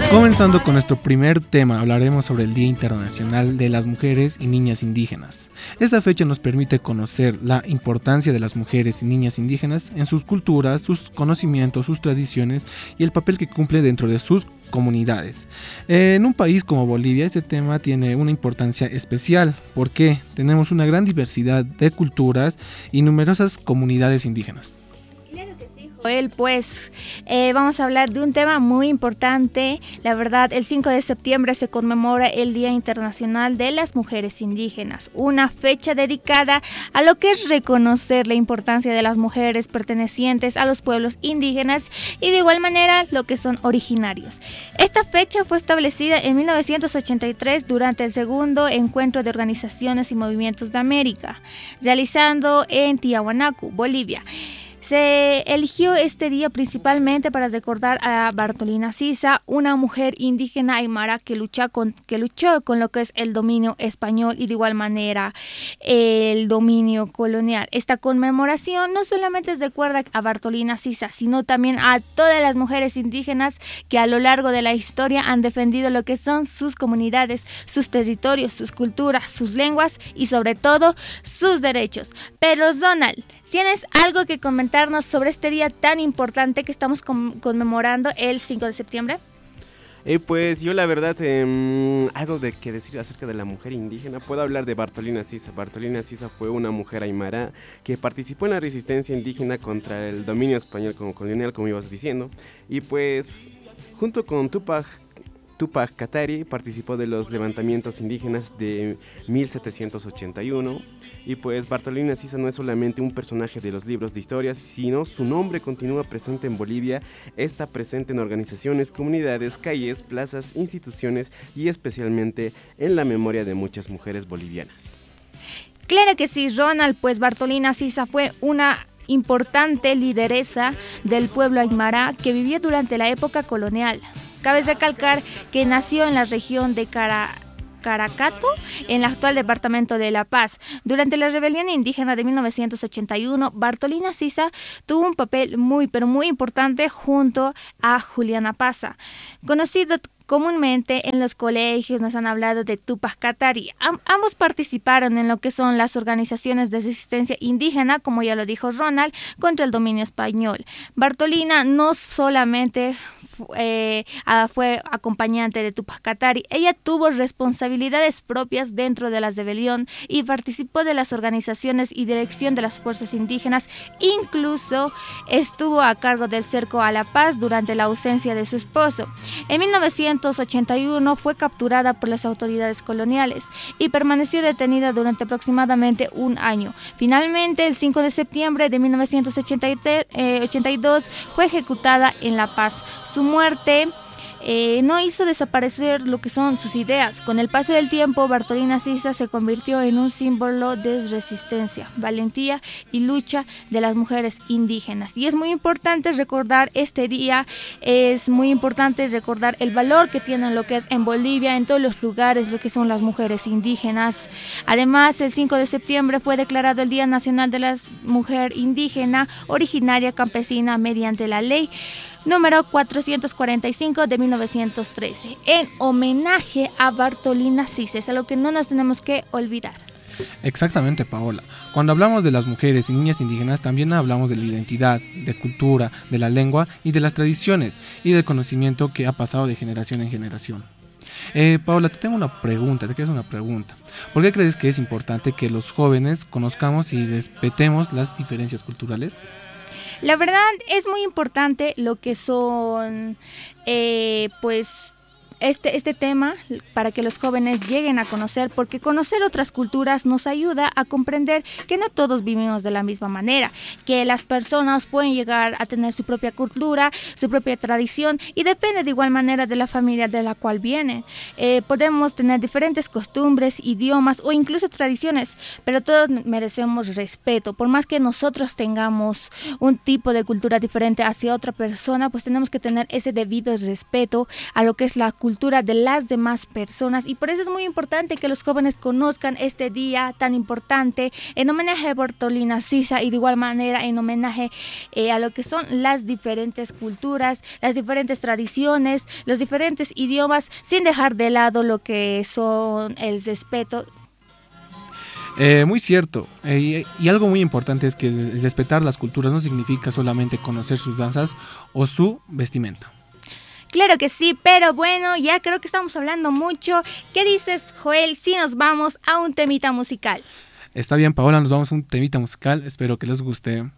Comenzando con nuestro primer tema, hablaremos sobre el Día Internacional de las Mujeres y Niñas Indígenas. Esta fecha nos permite conocer la importancia de las mujeres y niñas indígenas en sus culturas, sus conocimientos, sus tradiciones y el papel que cumple dentro de sus comunidades. En un país como Bolivia, este tema tiene una importancia especial porque tenemos una gran diversidad de culturas y numerosas comunidades indígenas. Vamos a hablar de un tema muy importante. La verdad, el 5 de septiembre se conmemora el Día Internacional de las Mujeres Indígenas, una fecha dedicada a lo que es reconocer la importancia de las mujeres pertenecientes a los pueblos indígenas y de igual manera lo que son originarios. Esta fecha fue establecida en 1983 durante el segundo encuentro de organizaciones y movimientos de América, realizando en Tiahuanaco, Bolivia. Se eligió este día principalmente para recordar a Bartolina Sisa, una mujer indígena aymara que luchó con lo que es el dominio español y de igual manera el dominio colonial. Esta conmemoración no solamente recuerda a Bartolina Sisa, sino también a todas las mujeres indígenas que a lo largo de la historia han defendido lo que son sus comunidades, sus territorios, sus culturas, sus lenguas y sobre todo sus derechos. Pero Donald, ¿tienes algo que comentarnos sobre este día tan importante que estamos conmemorando el 5 de septiembre? Pues yo la verdad, algo que decir acerca de la mujer indígena, puedo hablar de Bartolina Sisa. Bartolina Sisa fue una mujer aymara que participó en la resistencia indígena contra el dominio español como colonial, como ibas diciendo, y pues junto con Tupac Katari participó de los levantamientos indígenas de 1781 y pues Bartolina Sisa no es solamente un personaje de los libros de historias, sino su nombre continúa presente en Bolivia, está presente en organizaciones, comunidades, calles, plazas, instituciones y especialmente en la memoria de muchas mujeres bolivianas. Claro que sí, Ronald, pues Bartolina Sisa fue una importante lideresa del pueblo aymara que vivió durante la época colonial. Cabe recalcar que nació en la región de Caracato, en el actual departamento de La Paz. Durante la rebelión indígena de 1981, Bartolina Sisa tuvo un papel muy importante junto a Juliana Paza, conocido comúnmente en los colegios. Nos han hablado de Tupac Katari. Ambos participaron en lo que son las organizaciones de resistencia indígena, como ya lo dijo Ronald, contra el dominio español. Bartolina no solamente fue acompañante de Tupac Katari, ella tuvo responsabilidades propias dentro de la rebelión y participó de las organizaciones y dirección de las fuerzas indígenas, incluso estuvo a cargo del cerco a La Paz durante la ausencia de su esposo. En 1981 fue capturada por las autoridades coloniales y permaneció detenida durante aproximadamente un año. Finalmente, el 5 de septiembre de 1982 fue ejecutada en La Paz. Su muerte no hizo desaparecer lo que son sus ideas. Con el paso del tiempo, Bartolina Sisa se convirtió en un símbolo de resistencia, valentía y lucha de las mujeres indígenas. Y es muy importante recordar este día, es muy importante recordar el valor que tienen lo que es en Bolivia, en todos los lugares, lo que son las mujeres indígenas. Además, el 5 de septiembre fue declarado el Día Nacional de la Mujer Indígena Originaria Campesina mediante la ley número 445 de 1913, en homenaje a Bartolina Sisa, es algo que no nos tenemos que olvidar. Exactamente, Paola. Cuando hablamos de las mujeres y niñas indígenas, también hablamos de la identidad, de cultura, de la lengua y de las tradiciones y del conocimiento que ha pasado de generación en generación. Paola, te quiero hacer una pregunta. ¿Por qué crees que es importante que los jóvenes conozcamos y respetemos las diferencias culturales? La verdad es muy importante lo que son, este tema para que los jóvenes lleguen a conocer, porque conocer otras culturas nos ayuda a comprender que no todos vivimos de la misma manera, que las personas pueden llegar a tener su propia cultura, su propia tradición y depende de igual manera de la familia de la cual vienen. Podemos tener diferentes costumbres, idiomas o incluso tradiciones, pero todos merecemos respeto. Por más que nosotros tengamos un tipo de cultura diferente hacia otra persona, pues tenemos que tener ese debido respeto a lo que es la cultura cultura de las demás personas, y por eso es muy importante que los jóvenes conozcan este día tan importante en homenaje a Bartolina Sisa y de igual manera en homenaje a lo que son las diferentes culturas, las diferentes tradiciones, los diferentes idiomas, sin dejar de lado lo que son el respeto. Muy cierto, y algo muy importante es que el respetar las culturas no significa solamente conocer sus danzas o su vestimenta. Claro que sí, pero bueno, ya creo que estamos hablando mucho. ¿Qué dices, Joel, si nos vamos a un temita musical? Está bien, Paola, nos vamos a un temita musical, espero que les guste.